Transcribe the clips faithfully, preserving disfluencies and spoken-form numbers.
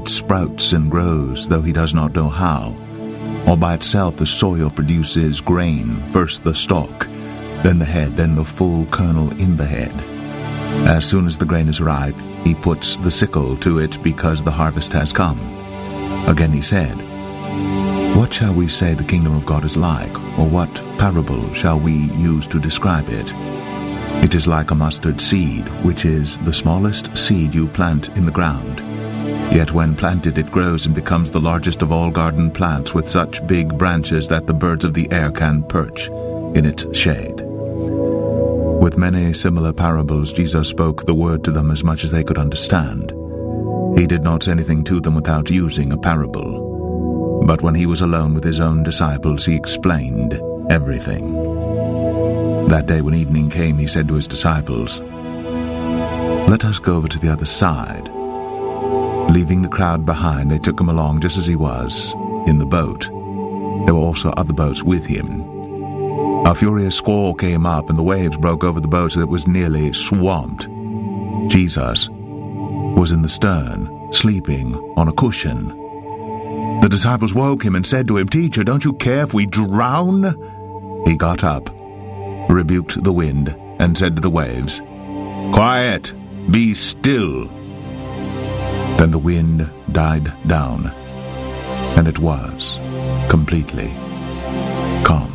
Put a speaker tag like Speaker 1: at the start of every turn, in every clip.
Speaker 1: seed sprouts and grows, though he does not know how. All by itself the soil produces grain, first the stalk, then the head, then the full kernel in the head. As soon as the grain is ripe, he puts the sickle to it, because the harvest has come. Again he said, What shall we say the kingdom of God is like, or what parable shall we use to describe it? It is like a mustard seed, which is the smallest seed you plant in the ground. Yet when planted it grows and becomes the largest of all garden plants, with such big branches that the birds of the air can perch in its shade. With many similar parables Jesus spoke the word to them as much as they could understand. He did not say anything to them without using a parable. But when he was alone with his own disciples, he explained everything. That day when evening came, he said to his disciples, Let us go over to the other side. Leaving the crowd behind, they took him along just as he was, in the boat. There were also other boats with him. A furious squall came up, and the waves broke over the boat so that it was nearly swamped. Jesus was in the stern, sleeping on a cushion. The disciples woke him and said to him, Teacher, don't you care if we drown? He got up, rebuked the wind, and said to the waves, Quiet, be still. Then the wind died down, and it was completely calm.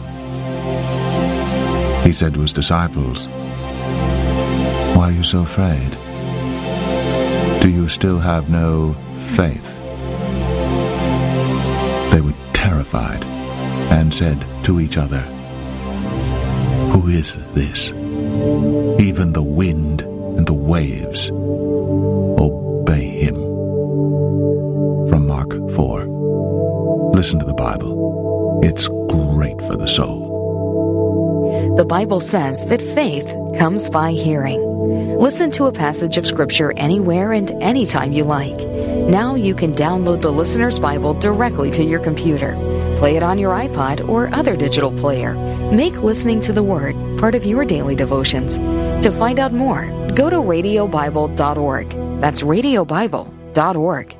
Speaker 1: He said to his disciples, Why are you so afraid? Do you still have no faith? They were terrified and said to each other, Who is this? Even the wind and the waves obey him. From Mark four. Listen to the Bible. It's great for the soul.
Speaker 2: The Bible says that faith comes by hearing. Listen to a passage of Scripture anywhere and anytime you like. Now you can download the Listener's Bible directly to your computer. Play it on your iPod or other digital player. Make listening to the Word part of your daily devotions. To find out more, go to radio bible dot org. That's radio bible dot org.